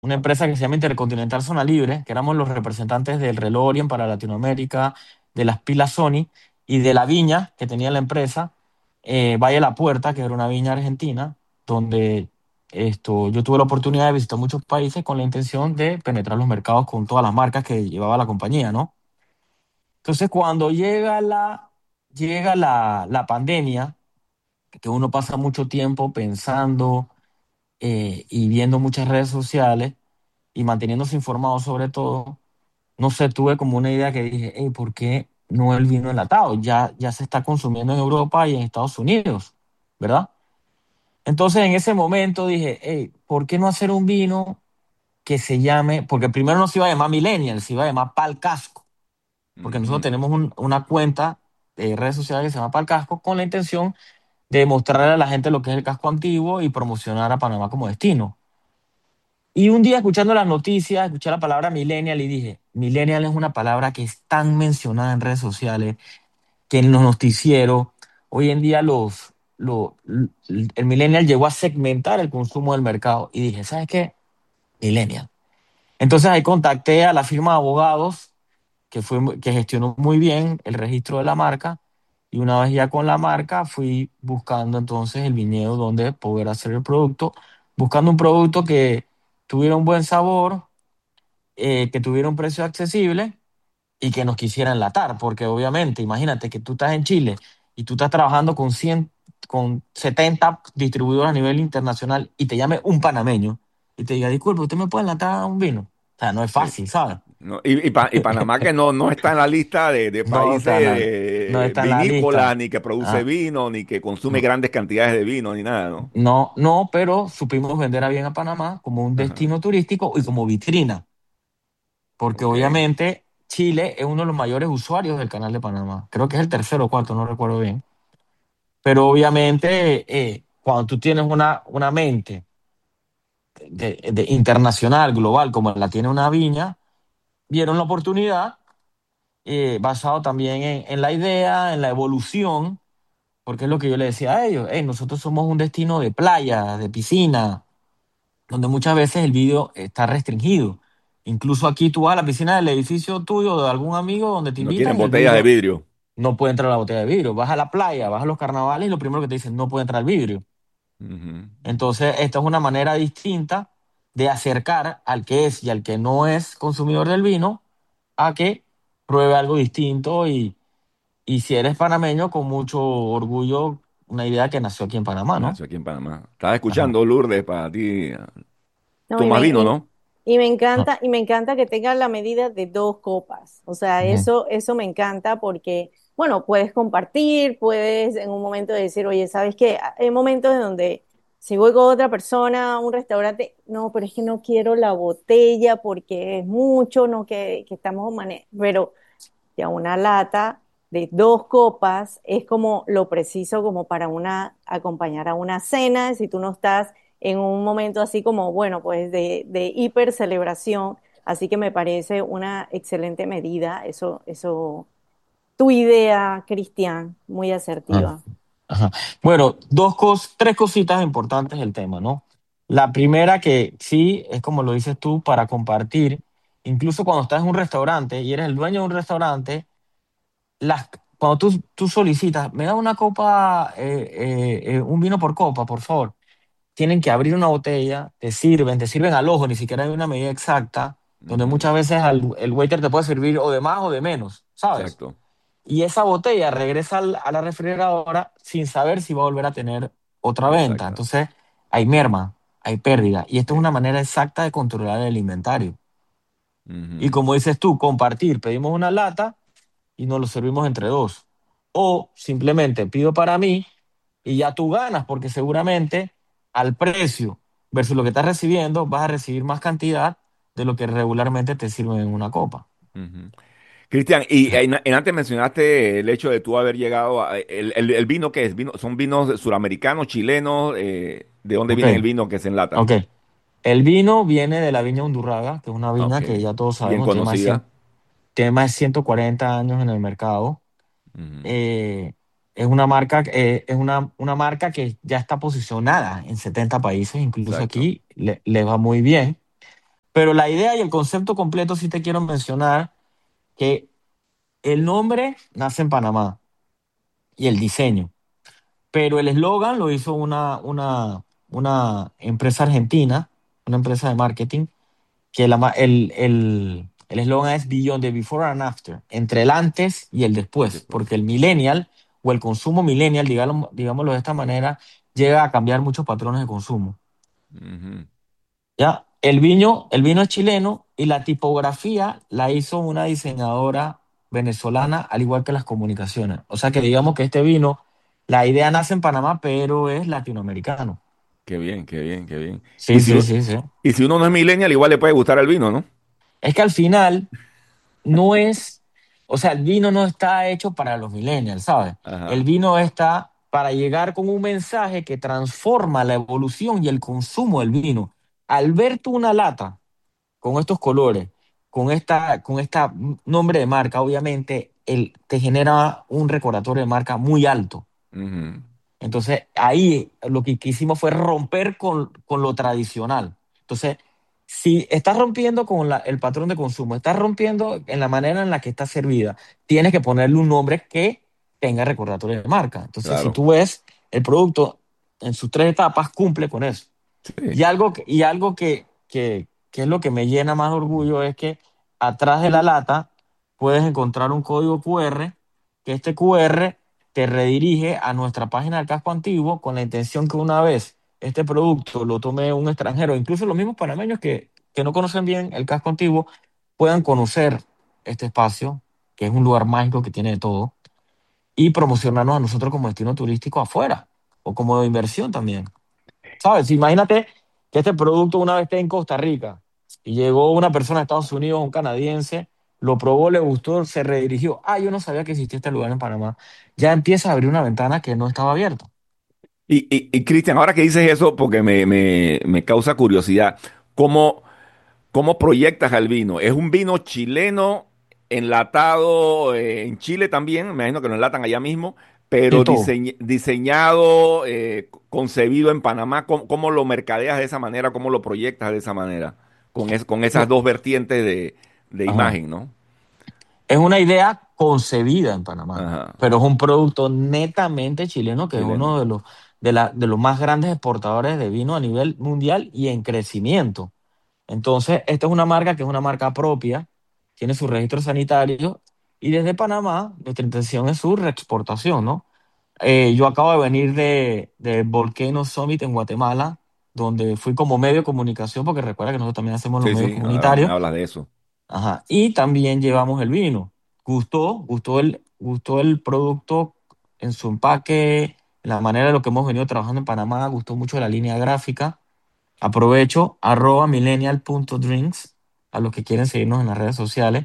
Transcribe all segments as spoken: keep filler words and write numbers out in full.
una empresa que se llama Intercontinental Zona Libre, que éramos los representantes del reloj Orient para Latinoamérica, de las pilas Sony y de la viña que tenía la empresa, eh, Valle La Puerta, que era una viña argentina, donde esto, yo tuve la oportunidad de visitar muchos países con la intención de penetrar los mercados con todas las marcas que llevaba la compañía, ¿no? Entonces, cuando llega la, llega la, la pandemia, que uno pasa mucho tiempo pensando eh, y viendo muchas redes sociales y manteniéndose informado sobre todo, no sé, tuve como una idea que dije, hey, ¿por qué no el vino enlatado? Ya, ya se está consumiendo en Europa y en Estados Unidos, ¿verdad? Entonces en ese momento dije, hey, ¿por qué no hacer un vino que se llame, porque primero no se iba a llamar Millennial, se iba a llamar Pal Casco, porque nosotros Ujú. tenemos un- una cuenta de redes sociales que se llama Pal Casco con la intención de mostrarle a la gente lo que es el casco antiguo y promocionar a Panamá como destino. Y un día escuchando las noticias, escuché la palabra millennial y dije, millennial es una palabra que es tan mencionada en redes sociales, que en los noticieros, hoy en día los, lo- el millennial llegó a segmentar el consumo del mercado. Y dije, ¿sabes qué? Millennial. Entonces ahí contacté a la firma de abogados que, fue, mu- que gestionó muy bien el registro de la marca. Y una vez ya con la marca, fui buscando entonces el viñedo donde poder hacer el producto, buscando un producto que tuviera un buen sabor, eh, que tuviera un precio accesible y que nos quisiera enlatar, porque obviamente, imagínate que tú estás en Chile y tú estás trabajando con cien, con setenta distribuidores a nivel internacional y te llame un panameño y te diga, disculpe, ¿usted me puede enlatar un vino? O sea, no es Sí. fácil, ¿sabes? No, y, y Pa- y Panamá que no, no está en la lista de, de No países está en la, no eh, está en la vinícolas, lista. ni que produce Ah, vino, ni que consume no, grandes cantidades de vino, ni nada, ¿no? no, no, pero supimos vender a bien a Panamá como un Ajá. destino turístico y como vitrina, porque Ok. obviamente Chile es uno de los mayores usuarios del canal de Panamá. Creo que es el tercero o cuarto, no recuerdo bien. Pero obviamente, eh, cuando tú tienes una, una mente de- de internacional, global, como la tiene una viña, vieron la oportunidad, eh, basado también en, en la idea, en la evolución, porque es lo que yo le decía a ellos: "Hey, nosotros somos un destino de playa, de piscina, donde muchas veces el vidrio está restringido. Incluso aquí tú vas a la piscina del edificio tuyo o de algún amigo donde te No tienen invitan y el botellas de vidrio vidrio. no puede entrar la botella de vidrio. Vas a la playa, vas a los carnavales y lo primero que te dicen, no puede entrar el vidrio. Ujú. Entonces, esta es una manera distinta de acercar al que es y al que no es consumidor del vino a que pruebe algo distinto y, y si eres panameño, con mucho orgullo, una idea que nació aquí en Panamá, ¿no? Nació aquí en Panamá. Estás Ajá. escuchando, Lourdes, para ti. No, y Tomas me, vino, y, ¿no? y me Ah, encanta, y me encanta que tengan la medida de dos copas. O sea, ujú. eso, eso me encanta porque, bueno, puedes compartir, puedes en un momento decir, oye, ¿sabes qué? Hay momentos en donde si voy con otra persona a un restaurante, no, pero es que no quiero la botella porque es mucho, no que, que estamos mane pero ya una lata de dos copas es como lo preciso como para una acompañar a una cena, si tú no estás en un momento así como, bueno, pues de, de hiper celebración, así que me parece una excelente medida, eso, eso, tu idea, Cristian, muy Ah, asertiva. ajá. Bueno, dos cos, tres cositas importantes del tema, ¿no? La primera, que sí, es como lo dices tú, para compartir. Incluso cuando estás en un restaurante y eres el dueño de un restaurante, las, cuando tú, tú solicitas, me da una copa, eh, eh, eh, un vino por copa, por favor. Tienen que abrir una botella, te sirven, te sirven al ojo, ni siquiera hay una medida exacta, donde Ujú. muchas veces al- el waiter te puede servir o de más o de menos, ¿sabes? Exacto, Y esa botella regresa al- a la refrigeradora sin saber si va a volver a tener otra venta. exacto. Entonces, hay merma, hay pérdida. Y esto es una Sí. manera exacta de controlar el inventario. Y Ujú. como dices tú, compartir. Pedimos una lata y nos lo servimos entre dos. O simplemente pido para mí y ya tú ganas, porque seguramente al precio versus lo que estás recibiendo, vas a recibir más cantidad de lo que regularmente te sirven en una copa. Ujú. Cristian, y en, en antes mencionaste el hecho de tú haber llegado a el, el- el vino que es vino, son vinos suramericanos, chilenos, eh, ¿de dónde Ok, viene el vino que se enlata? ok. El vino viene de la viña Undurraga, que es una Ok, viña que ya todos bien sabemos, tiene más de cien, conocida. tiene más de ciento cuarenta años en el mercado. Ujú. Eh, es una marca, eh, es una, una marca que ya está posicionada en setenta países, incluso Exacto. aquí le, le va muy bien. Pero la idea y el concepto completo sí te quiero mencionar que el nombre nace en Panamá y el diseño, pero el eslogan lo hizo una, una, una empresa argentina, una empresa de marketing, que la ma- el el- el eslogan es Beyond the Before and After, entre el antes y el después, Después. porque el millennial o el consumo millennial, digámoslo, digámoslo de esta manera, llega a cambiar muchos patrones de consumo. Ujú. ¿Ya? El vino, el vino es chileno y la tipografía la hizo una diseñadora venezolana, al igual que las comunicaciones. O sea que digamos que este vino, la idea nace en Panamá, pero es latinoamericano. Qué bien, qué bien, qué bien. Y Sí, si, sí, sí, sí. y si uno no es millennial, igual le puede gustar el vino, ¿no? Es que al final no es, o sea, el vino no está hecho para los millennials, ¿sabes? El Ajá. vino está para llegar con un mensaje que transforma la evolución y el consumo del vino. Al ver tú una lata con estos colores, con esta, con esta nombre de marca, obviamente, el, te genera un recordatorio de marca muy alto. Ujú. Entonces, ahí lo que quisimos fue romper con, con lo tradicional. Entonces, si estás rompiendo con la- el patrón de consumo, estás rompiendo en la manera en la que está servida, tienes que ponerle un nombre que tenga recordatorio de marca. Entonces, si Claro. tú ves el producto en sus tres etapas, cumple con eso. Sí. Y algo, que- y algo que, que, que es lo que me llena más de orgullo es que atrás de la lata puedes encontrar un código Q R, que este Q R te redirige a nuestra página del casco antiguo con la intención que una vez este producto lo tome un extranjero, incluso los mismos panameños que, que no conocen bien el casco antiguo, puedan conocer este espacio, que es un lugar mágico que tiene de todo, y promocionarnos a nosotros como destino turístico afuera o como de inversión también. ¿Sabes? Imagínate que este producto una vez esté en Costa Rica y llegó una persona de Estados Unidos, un canadiense, lo probó, le gustó, se redirigió. Ah, yo no sabía que existía este lugar en Panamá. Ya empieza a abrir una ventana que no estaba abierta. Y, y, y Cristian, ahora que dices eso, porque me, me, me causa curiosidad, ¿cómo, cómo proyectas al vino? ¿Es un vino chileno enlatado eh, en Chile también? Me imagino que lo enlatan allá mismo, Sí, pero todo. diseñ- diseñado, eh, concebido en Panamá. ¿Cómo, cómo lo mercadeas de esa manera? ¿Cómo lo proyectas de esa manera? Con, es- con esas No, dos vertientes de, de ajá. imagen, ¿no? Es una idea concebida en Panamá, Ajá, pero es un producto netamente chileno que es chileno. uno de los, de la- de los más grandes exportadores de vino a nivel mundial y en crecimiento. Entonces, esta es una marca que es una marca propia, tiene su registro sanitario y desde Panamá nuestra intención es su reexportación, ¿no? Eh, yo acabo de venir de, de Volcano Summit en Guatemala, donde fui como medio de comunicación, porque recuerda que nosotros también hacemos los Sí, medios sí, ahora me comunitarios. hablas de eso. Ajá. Y también llevamos el vino. Gustó, gustó el, gustó el producto en su empaque, la manera de lo que hemos venido trabajando en Panamá, gustó mucho la línea gráfica. Aprovecho arroba millennial.drinks a los que quieren seguirnos en las redes sociales.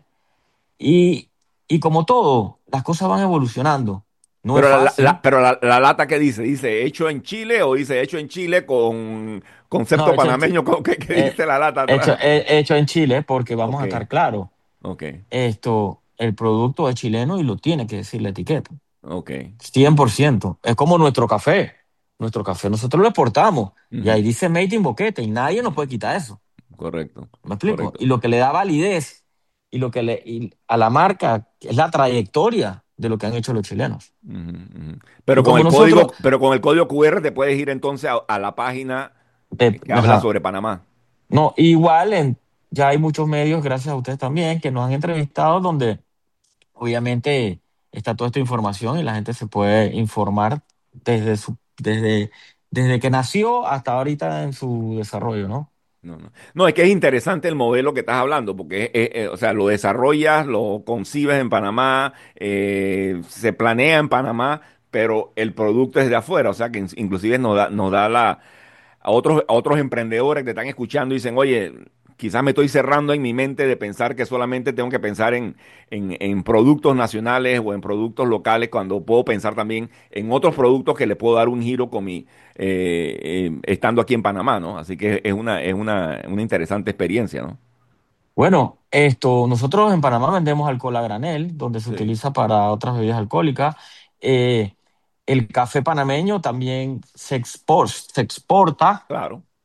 Y, y como todo, las cosas van evolucionando. No es Pero la, la- fácil. pero la, la lata que dice, dice hecho en Chile o dice hecho en Chile con No, concepto hecho en, panameño, ¿cómo que, que eh, dice la lata hecho, atrás? eh, hecho en Chile porque vamos Ok, a estar claros. ok, Esto, el producto es chileno y lo tiene que decir la etiqueta. ok. Cien por ciento. Es como nuestro café. Nuestro café nosotros lo exportamos y Ujú, ahí dice Made in Boquete y nadie nos puede quitar eso. correcto, ¿Me explico? correcto. Y lo que le da validez y lo que le y a la marca es la trayectoria de lo que han hecho los chilenos. Ujú, ujú. Y Pero con como el nosotros, código, pero con el código Q R te puedes ir entonces a, a la página eh, que habla ajá, sobre Panamá. no, igual en- ya hay muchos medios, gracias a ustedes también, que nos han entrevistado donde obviamente está toda esta información y la gente se puede informar desde su, desde, desde que nació hasta ahorita en su desarrollo, ¿no? No, no. No, es que es interesante el modelo que estás hablando, porque, eh, eh, o sea, lo desarrollas, lo concibes en Panamá, eh, se planea en Panamá, pero el producto es de afuera, o sea, que in- inclusive nos da, nos da la, a otros, a otros emprendedores que te están escuchando y dicen, oye, quizás me estoy cerrando en mi mente de pensar que solamente tengo que pensar en, en, en productos nacionales o en productos locales, cuando puedo pensar también en otros productos que le puedo dar un giro con mi, eh, eh, estando aquí en Panamá, ¿no? Así que es una, es una, una interesante experiencia, ¿no? Bueno, esto, nosotros en Panamá vendemos alcohol a granel, donde se Sí, utiliza para otras bebidas alcohólicas. Eh, el café panameño también se expor- se exporta claro.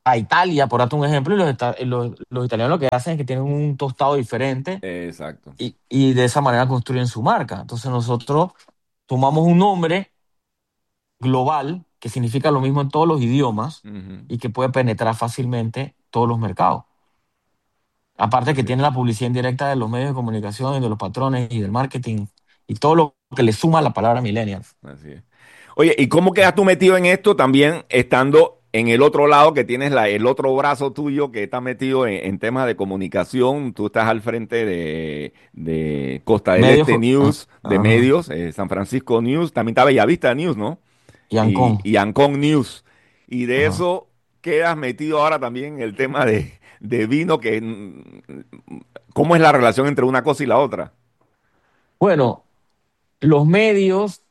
a Italia, por darte un ejemplo, y los, ita- los, los italianos lo que hacen es que tienen un tostado diferente Exacto. y, y de esa manera construyen su marca. Entonces nosotros tomamos un nombre global que significa lo mismo en todos los idiomas Ujú. y que puede penetrar fácilmente todos los mercados. Aparte que Así tiene es. la publicidad indirecta de los medios de comunicación y de los patrones y del marketing y todo lo que le suma la palabra millennial. Así es. Oye, ¿y cómo quedas tú metido en esto también estando en el otro lado que tienes la, el otro brazo tuyo que está metido en, en temas de comunicación? Tú estás al frente de, de Costa del Medios, Este co- ah, News, de ajá, medios, eh, San Francisco News, también está Bellavista News, ¿no? y Y, Ancon. y Ancon News. Y de Ajá. eso quedas metido ahora también en el tema de, de vino, que mm, ¿cómo es la relación entre una cosa y la otra? Bueno, los medios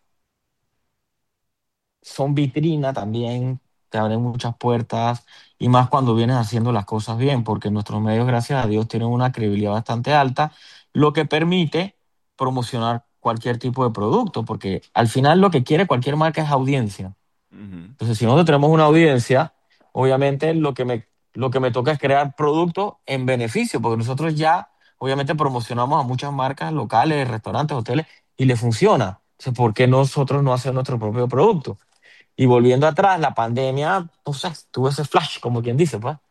son vitrina también, te abren muchas puertas y más cuando vienes haciendo las cosas bien, porque nuestros medios, gracias a Dios, tienen una credibilidad bastante alta, lo que permite promocionar cualquier tipo de producto, porque al final lo que quiere cualquier marca es audiencia. Ujú. Entonces, si nosotros tenemos una audiencia, obviamente lo que me, lo que me toca es crear productos en beneficio, porque nosotros ya, obviamente, promocionamos a muchas marcas locales, restaurantes, hoteles, y le funciona. Entonces, ¿por qué nosotros no hacer nuestro propio producto? Y volviendo atrás, la pandemia, no sé, tuvo ese flash, como quien dice, pues.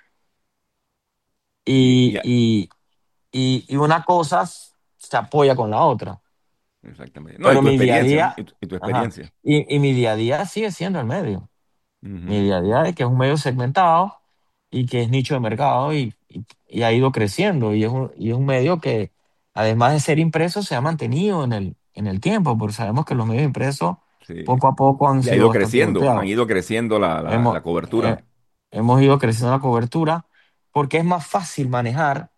Y, Y, y- y, y, y una cosa se apoya con la otra. exactamente. No, y Pero tu mi día a experiencia, ¿no? día, Y tu, y tu ajá, experiencia. y, y mi día a día sigue siendo el medio. Mi Ujú. día a día es que es un medio segmentado y que es nicho de mercado y, y- y ha ido creciendo. Y es un, y es un medio que, además de ser impreso, se ha mantenido en el, en el tiempo, porque sabemos que los medios impresos Sí. poco a poco han Y ha sido ido bastante creciendo, han golpeados. ido creciendo la, la, Hemos, la cobertura. eh, hemos ido creciendo la cobertura porque es más fácil manejar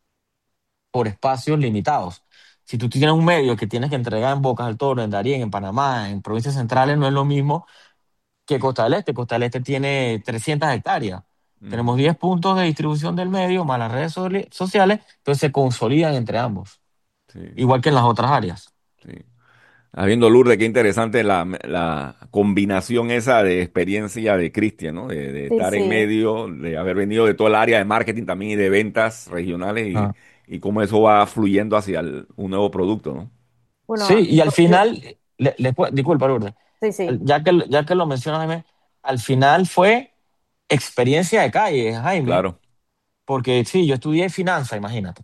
por espacios limitados. Si tú tienes un medio que tienes que entregar en Bocas del Toro, en Darién, en Panamá, en provincias centrales, no es lo mismo que Costa del Este. Costa del Este tiene trescientas hectáreas. Tenemos Ujú. diez puntos de distribución del medio, más las redes soli- sociales, entonces se consolidan entre ambos, Sí, igual que en las otras áreas. sí. Habiendo Lourdes, qué interesante la, la combinación esa de experiencia de Cristian, ¿no? De, de Sí, estar en sí. medio, de haber venido de todo el área de marketing también y de ventas regionales y, Ah. y cómo eso va fluyendo hacia el- un nuevo producto, ¿no? Bueno, Sí, y al yo, yo, final, le- le- disculpa, Lourdes, sí, sí. ya que, ya que lo mencionas, Jaime, al final fue experiencia de calle, Jaime, Claro, porque sí, yo estudié finanzas, imagínate.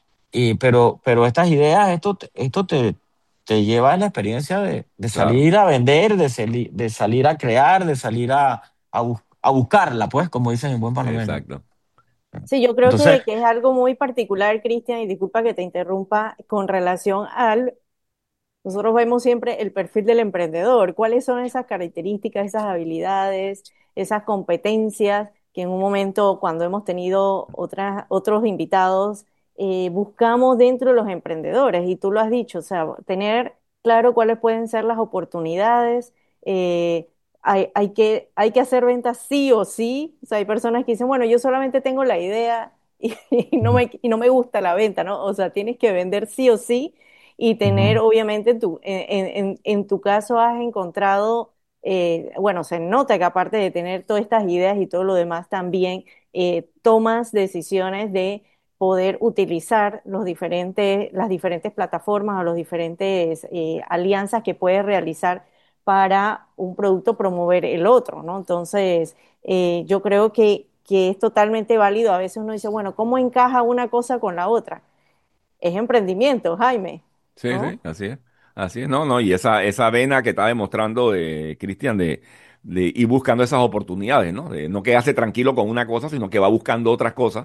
Y, pero, pero estas ideas, esto, te- esto te, te lleva a la experiencia de, de claro, salir a vender, de, sali- de salir a crear, de salir a, a, bus- a buscarla, pues, como dicen en buen panameño. exacto. Sí, yo creo Entonces, que, que es algo muy particular, Cristian, y disculpa que te interrumpa, con relación al nosotros vemos siempre el perfil del emprendedor, cuáles son esas características, esas habilidades, esas competencias que en un momento, cuando hemos tenido otras, otros invitados, eh, buscamos dentro de los emprendedores. Y tú lo has dicho, o sea, tener claro cuáles pueden ser las oportunidades. eh, hay, hay que, hay que hacer ventas sí o sí. O sea, hay personas que dicen, bueno, yo solamente tengo la idea y, y no ujú, me, y no me gusta la venta, ¿no? O sea, tienes que vender sí o sí y tener, ujú. obviamente, tu, en, en, en tu caso has encontrado, eh, bueno, se nota que aparte de tener todas estas ideas y todo lo demás, también eh, tomas decisiones de poder utilizar los diferentes, las diferentes plataformas o los diferentes eh, alianzas que puedes realizar para un producto promover el otro, ¿no? Entonces, eh, yo creo que, que es totalmente válido. A veces uno dice, bueno, ¿cómo encaja una cosa con la otra? Es emprendimiento, Jaime, Sí, ¿no? sí, así es. Así es, no, no, y esa, esa vena que está demostrando de Cristian de, de ir buscando esas oportunidades, ¿no? De no quedarse tranquilo con una cosa, sino que va buscando otras cosas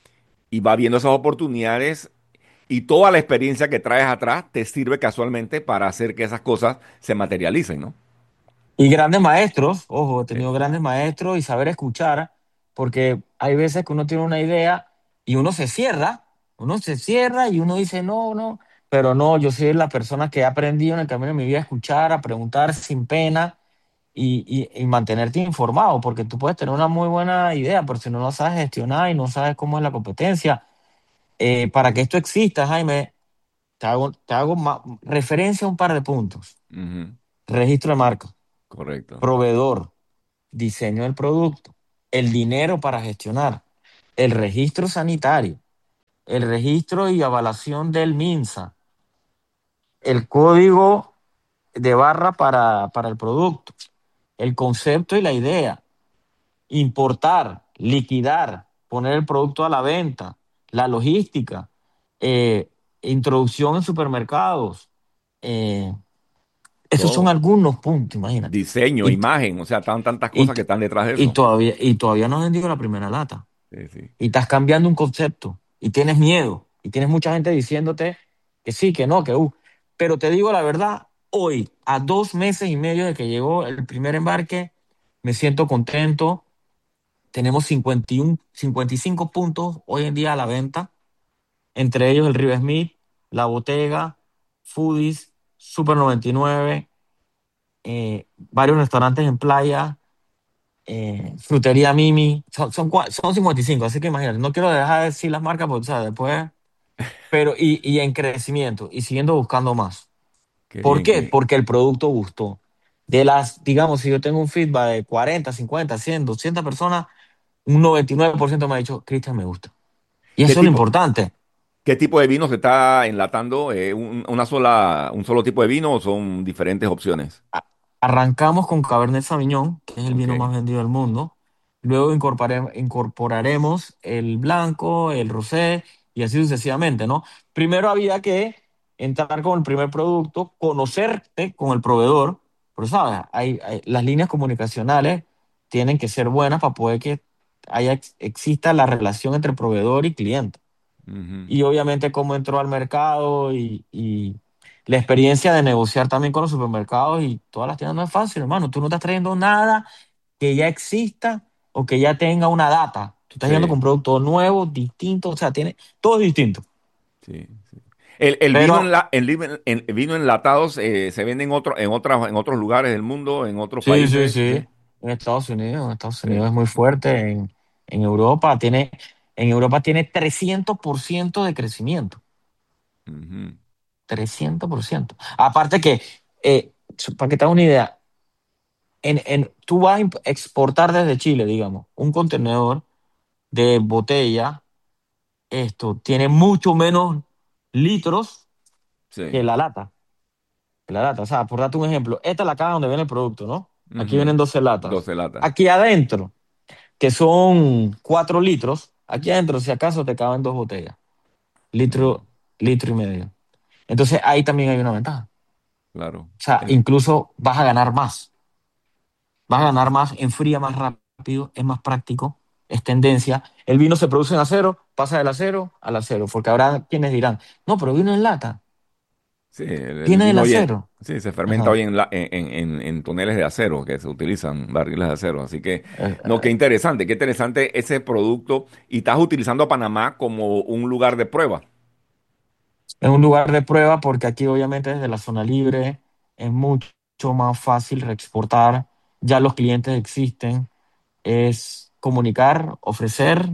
y va viendo esas oportunidades y toda la experiencia que traes atrás te sirve casualmente para hacer que esas cosas se materialicen, ¿no? Y grandes maestros, ojo, he Sí, tenido grandes maestros y saber escuchar, porque hay veces que uno tiene una idea y uno se cierra, uno se cierra y uno dice, no, no, pero no, yo soy la persona que he aprendido en el camino de mi vida a escuchar, a preguntar sin pena y, y, y mantenerte informado, porque tú puedes tener una muy buena idea, pero si no lo sabes gestionar y no sabes cómo es la competencia, eh, para que esto exista, Jaime, te hago, te hago ma- referencia a un par de puntos. ujú, Registro de marca, correcto. proveedor, diseño del producto, el dinero para gestionar, el registro sanitario, el registro y avalación del MINSA, el código de barra para, para el producto, el concepto y la idea, importar, liquidar, poner el producto a la venta, la logística, eh, introducción en supermercados. eh, Esos son Todo. algunos puntos, imagínate. Diseño, Y, imagen, o sea, tan, tantas y, cosas que están detrás de y eso. todavía, y todavía no has vendido la primera lata. Sí, sí. Y estás cambiando un concepto. Y tienes miedo. Y tienes mucha gente diciéndote que sí, que no, que uh. Pero te digo la verdad, hoy, a dos meses y medio de que llegó el primer embarque, me siento contento. Tenemos cincuenta y uno, cincuenta y cinco puntos hoy en día a la venta. Entre ellos el River Smith, La Botega, Foodies, Super noventa y nueve, eh, varios restaurantes en playa, eh, Frutería Mimi, son, son, cua- son cincuenta y cinco, así que imagínate, no quiero dejar de decir las marcas porque, o sea, después, pero y, y en crecimiento y siguiendo buscando más. Qué ¿Por bien, qué qué? bien. Porque el producto gustó. De las, digamos, si yo tengo un feedback de cuarenta, cincuenta, cien, doscientas personas, un noventa y nueve por ciento me ha dicho, Cristian, me gusta. Y ¿Qué eso es lo tipo, importante. qué tipo de vino se está enlatando? Eh, un, una sola, ¿un solo tipo de vino o son diferentes opciones? a- Arrancamos con Cabernet Sauvignon, que es el Ok. vino más vendido del mundo. Luego incorporare- incorporaremos el blanco, el rosé y así sucesivamente, ¿no? Primero había que entrar con el primer producto, conocerte con el proveedor, pero sabes, hay, hay- las líneas comunicacionales tienen que ser buenas para poder que haya, ex- exista la relación entre proveedor y cliente Ujú. y obviamente cómo entró al mercado y, y la experiencia de negociar también con los supermercados y todas las tiendas no es fácil, hermano. Tú no estás trayendo nada que ya exista o que ya tenga una data. Tú estás yendo Sí, con productos nuevos, distintos, o sea, tiene, todo es distinto. sí, sí. El, el vino en Pero la, el, vino en- el vino enlatados eh, se vende en otro, en otras, en otros lugares del mundo, en otros sí, sí, países, sí. sí. En Estados Unidos, en Estados Sí. Unidos es muy fuerte, en, en Europa tiene, en Europa tiene trescientos por ciento de crecimiento. Ujú. Trescientos por ciento. Aparte que, eh, para que te hagas una idea, en, en, tú vas a imp- exportar desde Chile, digamos, un contenedor de botella, esto tiene mucho menos litros que Sí. la lata. Que la lata. O sea, por darte un ejemplo, esta es la caja donde viene el producto, ¿no? Aquí Ujú. vienen doce latas. doce latas. Aquí adentro, que son cuatro litros, aquí adentro, si acaso, te caben dos botellas. Mm, Litro, litro y medio. Entonces, ahí también hay una ventaja. claro. O sea, El- incluso vas a ganar más. Vas a ganar más, enfría más rápido, es más práctico, es tendencia. El vino se produce en acero, pasa del acero al acero, porque habrá quienes dirán, no, pero vino en lata, sí, el, el viene del vino hoy en- acero. sí, se fermenta Ajá. hoy en, la- en, en, en- en toneles de acero, que se utilizan barriles de acero. Así que, Eh, no, qué eh, interesante, qué interesante ese producto. Y estás utilizando a Panamá como un lugar de prueba. Es un lugar de prueba porque aquí obviamente desde la zona libre es mucho más fácil reexportar, ya los clientes existen, es comunicar, ofrecer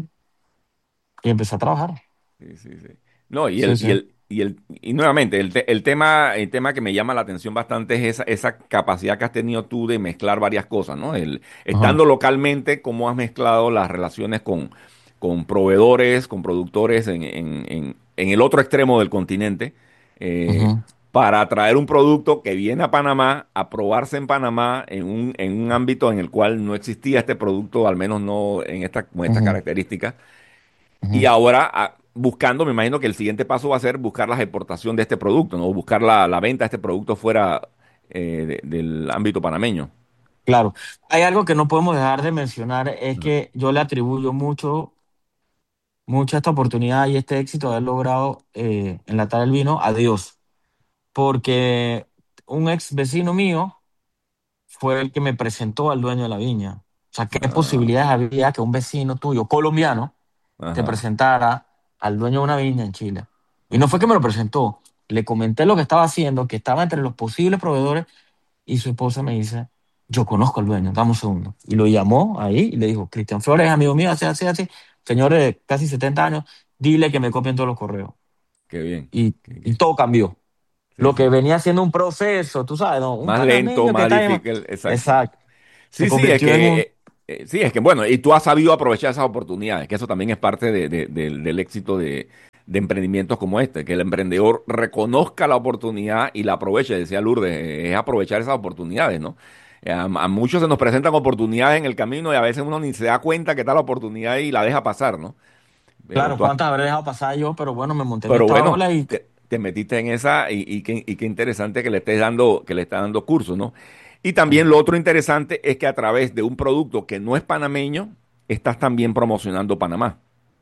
y empezar a trabajar. Sí, sí, sí. No, y Sí, el, sí. y el, y el, y nuevamente, el, te- el tema, el tema que me llama la atención bastante es esa, esa capacidad que has tenido tú de mezclar varias cosas, ¿no? El, Ajá. estando localmente, cómo has mezclado las relaciones con, con proveedores, con productores en, en, en, en el otro extremo del continente, eh, Ujú, para traer un producto que viene a Panamá, a probarse en Panamá, en un, en un ámbito en el cual no existía este producto, al menos no en esta, con estas ujú, características. Y ujú. ahora, ah, buscando, me imagino que el siguiente paso va a ser buscar la exportación de este producto, ¿no? Buscar la, la venta de este producto fuera eh, de- del ámbito panameño. Claro, hay algo que no podemos dejar de mencionar, es Ajá. que yo le atribuyo mucho, mucho esta oportunidad y este éxito de haber logrado eh, enlatar el vino a Dios, porque un ex vecino mío fue el que me presentó al dueño de la viña. O sea, ¿qué Ah, posibilidades había que un vecino tuyo, colombiano, te ajá. presentara al dueño de una viña en Chile? Y no fue que me lo presentó, le comenté lo que estaba haciendo, que estaba entre los posibles proveedores. Y su esposa me dice, yo conozco al dueño, dame un segundo. Y lo llamó ahí y le dijo, Cristian Flores, amigo mío, así, así, así, señor de casi setenta años, dile que me copien todos los correos. Qué bien. Y, Qué y bien. todo cambió. Sí, Lo que sí. venía siendo un proceso, tú sabes, ¿no? Un Más lento, panameño que más está ahí. difícil, exacto. Exacto. Se Sí, sí, es convirtió en que un... eh, Eh, sí, es que bueno, y tú has sabido aprovechar esas oportunidades, que eso también es parte de- de- del del éxito de, de emprendimientos como este, que el emprendedor reconozca la oportunidad y la aproveche, decía Lourdes, eh, es aprovechar esas oportunidades, ¿no? Eh, A, a muchos se nos presentan oportunidades en el camino y a veces uno ni se da cuenta que está la oportunidad y la deja pasar, ¿no? Pero Claro, tú has cuántas habré dejado pasar yo, pero bueno, me monté en pero esta bueno, ola y te, te metiste en esa y, y qué, y qué interesante que le estés dando, que le estás dando cursos, ¿no? Y también lo otro interesante es que a través de un producto que no es panameño, estás también promocionando Panamá.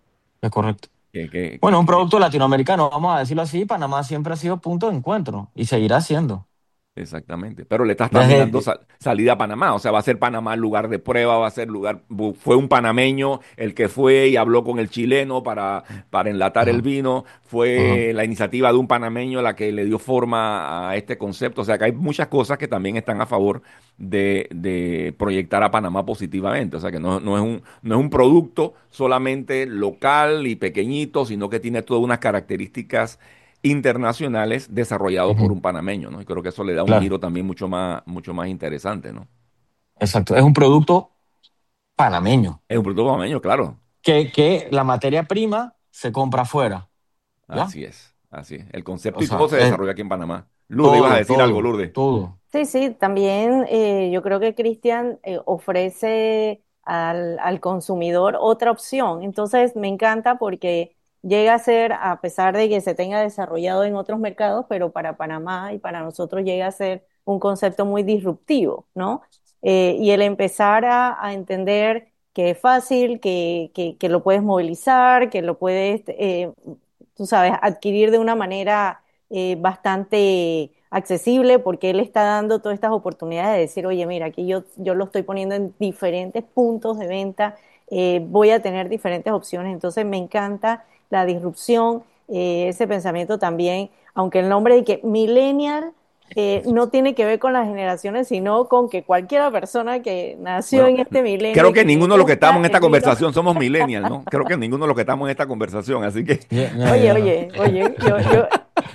es correcto. Que, que, que- Bueno, un que- producto latinoamericano, vamos a decirlo así, Panamá siempre ha sido punto de encuentro y seguirá siendo. Exactamente. Pero le estás también dando Desde, sal- salida a Panamá. O sea, va a ser Panamá el lugar de prueba, va a ser lugar. bu- Fue un panameño el que fue y habló con el chileno para, para enlatar el ajá, vino. ajá, Fue la iniciativa de un panameño la que le dio forma a este concepto. O sea, que hay muchas cosas que también están a favor de, de proyectar a Panamá positivamente. O sea, que no, no es un, no es un producto solamente local y pequeñito, sino que tiene todas unas características internacionales desarrollado por ujú, un panameño, ¿no? Y creo que eso le da un claro, giro también mucho más, mucho más interesante, ¿no? exacto. Es un producto panameño, Es un producto panameño, claro. que, que la materia prima se compra afuera, ¿ya? Así es, así es. El O concepto y todo sea, se es desarrolla aquí en Panamá. Lourdes, ibas a todo, decir algo, todo, Lourdes. todo. Sí, sí, también eh, yo creo que Cristian eh, ofrece al, al consumidor otra opción. Entonces me encanta porque llega a ser, a pesar de que se tenga desarrollado en otros mercados, pero para Panamá y para nosotros llega a ser un concepto muy disruptivo, ¿no? Eh, y el empezar a, a entender que es fácil, que, que, que lo puedes movilizar, que lo puedes, eh, tú sabes, adquirir de una manera eh, bastante accesible porque él está dando todas estas oportunidades de decir, oye, mira, aquí yo, yo lo estoy poniendo en diferentes puntos de venta, eh, voy a tener diferentes opciones, entonces me encanta la disrupción, eh, ese pensamiento también, aunque el nombre de que millennial eh, no tiene que ver con las generaciones, sino con que cualquier persona que nació Bueno, en este milenio creo y que que le ninguno de los que estamos gusta en esta el vino. conversación somos millennials, ¿no? Creo que ninguno de los que estamos en esta conversación, así que, Ya, ya, Oye, ya no. oye, oye, yo, yo,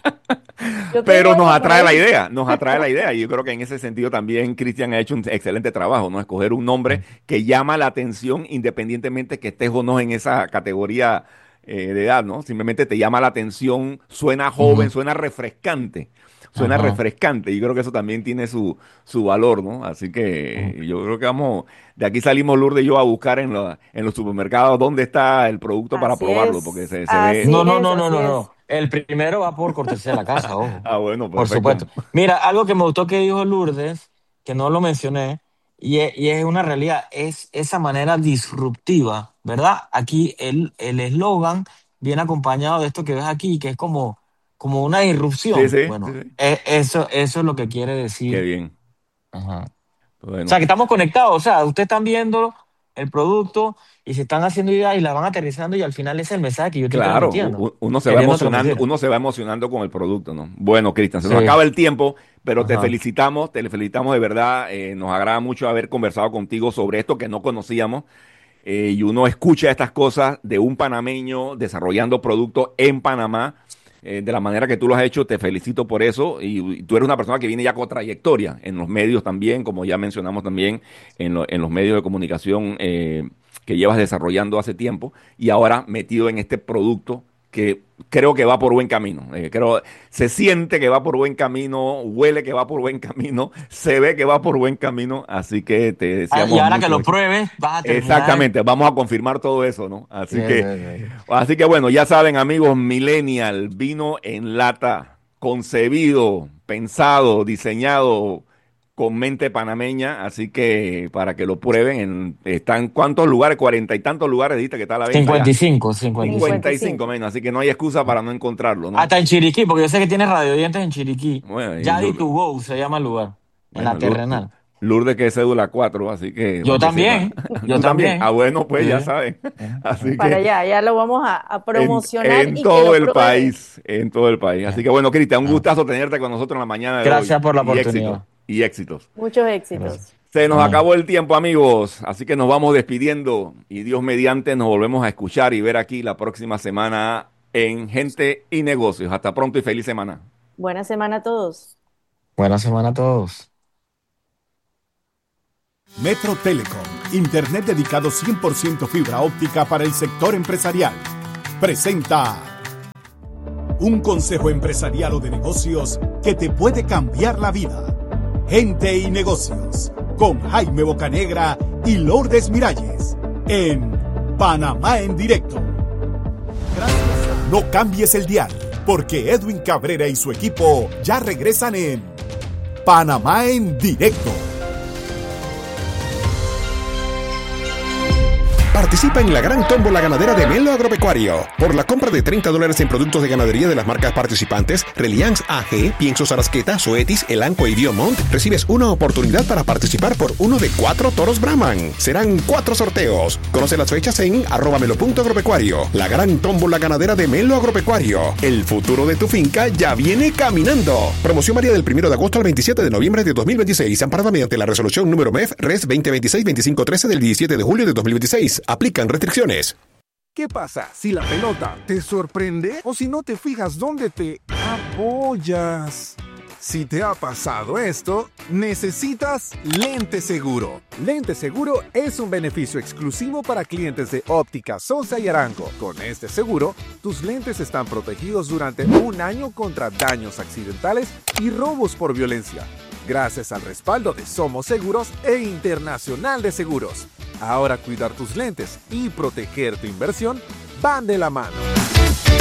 yo tengo pero nos algo por atrae la ahí. idea, nos atrae la idea. Y yo creo que en ese sentido también Cristian ha hecho un excelente trabajo, ¿no? Escoger un nombre que llama la atención independientemente que estés o no en esa categoría eh, de edad, ¿no? Simplemente te llama la atención, suena joven, Ujú, suena refrescante. Suena ajá, refrescante y creo que eso también tiene su, su valor, ¿no? Así ujú. que yo creo que vamos, de aquí salimos Lourdes y yo a buscar en, la- en los supermercados dónde está el producto para Así probarlo, porque es, se, se ve, así No, no, es, no, no, así no, es. no. El primero va por cortesía de la casa, ojo. ah, bueno, Por perfecto. supuesto. Mira, algo que me gustó que dijo Lourdes, que no lo mencioné, y es, y es una realidad, es esa manera disruptiva, ¿verdad? Aquí el el eslogan viene acompañado de esto que ves aquí, que es como, como una Sí, irrupción. sí, sí, Bueno, sí. e- eso, eso es lo que quiere Qué decir. bien. Ajá. O Bueno, sea, que estamos conectados, o sea, ustedes están viendo el producto y se están haciendo ideas y la van aterrizando y al final ese es el mensaje que yo estoy claro, transmitiendo, u- u- uno se va queriendo emocionando, transmitir. uno se va emocionando con el producto, ¿no? Bueno, Cristian, se nos Sí, acaba el tiempo, pero te ajá. felicitamos, te felicitamos de verdad. Eh, nos agrada mucho haber conversado contigo sobre esto que no conocíamos. Eh, y uno escucha estas cosas de un panameño desarrollando productos en Panamá, eh, de la manera que tú lo has hecho, te felicito por eso. Y, y tú eres una persona que viene ya con trayectoria en los medios también, como ya mencionamos también, en, lo- en los medios de comunicación eh, que llevas desarrollando hace tiempo, y ahora metido en este producto que creo que va por buen camino. Eh, creo, se siente que va por buen camino, huele que va por buen camino, se ve que va por buen camino, así que te Ah, y deseamos ahora que mucho lo éxito. pruebes, vas a terminar. Exactamente, vamos a confirmar todo eso, ¿no? Sí, Así sí, que, sí. así que bueno, ya saben, amigos, Millennial, vino en lata, concebido, pensado, diseñado con mente panameña, así que para que lo prueben, en, están cuántos lugares, cuarenta y tantos lugares, dijiste que está a la venta cincuenta ya. y cinco, cincuenta y cincuenta y cinco. cinco cincuenta y cinco. menos, así que no hay excusa para no encontrarlo, ¿no? Hasta en Chiriquí, porque yo sé que tienes radiodientes en Chiriquí. Bueno, y Yadi Lu- to go se llama el lugar, en la bueno, Lu- terrenal. Lourdes que es cédula cuatro, así que para Yo que sepa. también, yo Tú también. Ah, también. bueno, pues ya Sí. saben. Así Para que allá, ya lo vamos a, a En, promocionar en y que todo lo el pruebe. país, en todo el país. Así Eh, que bueno, Cristian, un eh. gustazo tenerte con nosotros en la mañana de hoy. Gracias por la Y éxitos, oportunidad. y éxitos. Muchos Gracias. éxitos. Se nos Amén. acabó el tiempo, amigos. Así que nos vamos despidiendo. Y Dios mediante, nos volvemos a escuchar y ver aquí la próxima semana en Gente y Negocios. Hasta pronto y feliz semana. Buena semana a todos. Buena semana a todos. Metro Telecom, internet dedicado cien por ciento fibra óptica para el sector empresarial. Presenta un consejo empresarial o de negocios que te puede cambiar la vida. Gente y Negocios, con Jaime Bocanegra y Lourdes Miralles, en Panamá en Directo. Gracias. No cambies el dial, porque Edwin Cabrera y su equipo ya regresan en Panamá en Directo. Participa en la gran tómbola ganadera de Melo Agropecuario. Por la compra de treinta dólares en productos de ganadería de las marcas participantes, Reliance A G, Piensos Arasqueta, Zoetis, Elanco y Biomont, recibes una oportunidad para participar por uno de cuatro toros Brahman. Serán cuatro sorteos. Conoce las fechas en arroba melo.agropecuario. La gran tómbola ganadera de Melo Agropecuario. El futuro de tu finca ya viene caminando. Promoción varía del primero de agosto al veintisiete de noviembre de dos mil veintiséis, amparada mediante la resolución número M E F Res veinte veintiséis veinticinco trece del diecisiete de julio de dos mil veintiséis. Aplican restricciones. ¿Qué pasa si la pelota te sorprende o si no te fijas dónde te apoyas? Si te ha pasado esto, necesitas Lente Seguro. Lente Seguro es un beneficio exclusivo para clientes de Óptica Sosa y Arango. Con este seguro, tus lentes están protegidos durante un año contra daños accidentales y robos por violencia, gracias al respaldo de Somos Seguros e Internacional de Seguros. Ahora cuidar tus lentes y proteger tu inversión van de la mano.